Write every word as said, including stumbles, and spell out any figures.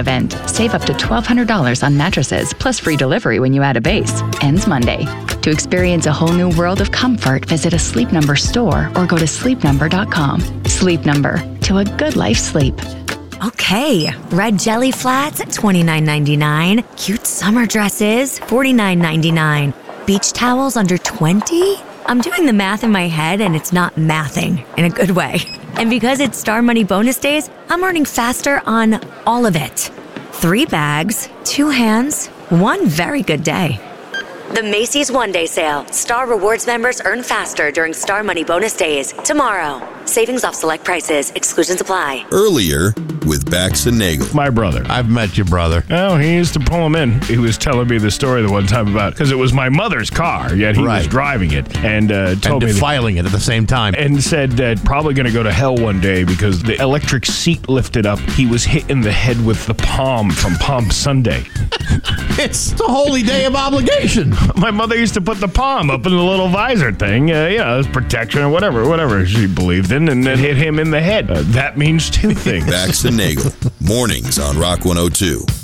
event. Save up to twelve hundred dollars on mattresses, plus free delivery when you add a base. Ends Monday. To experience a whole new world of comfort, visit a Sleep Number store or go to sleep number dot com. Sleep Number. To a good life sleep. Okay, red jelly flats at twenty-nine ninety-nine. Cute summer dresses, forty-nine ninety-nine. Beach towels under twenty? I'm doing the math in my head and it's not mathing in a good way. And because it's Star Money bonus days, I'm earning faster on all of it. Three bags, two hands, one very good day. The Macy's One Day Sale. Star Rewards members earn faster during Star Money bonus days. Tomorrow. Savings off select prices. Exclusions apply. Earlier with Bax and Nagel. My brother. I've met your brother. Oh, he used to pull him in. He was telling me the story the one time about, because it was my mother's car, yet he Right. was driving it, and uh, told and me defiling that, it at the same time. and said that probably going to go to hell one day because the electric seat lifted up. He was hit in the head with the palm from Palm Sunday. It's the holy day of obligation. My mother used to put the palm up in the little visor thing, uh, you know, as protection or whatever, whatever she believed in, and then hit him in the head. Uh, that means two things. Bax and Nagel. Mornings on Rock one oh two.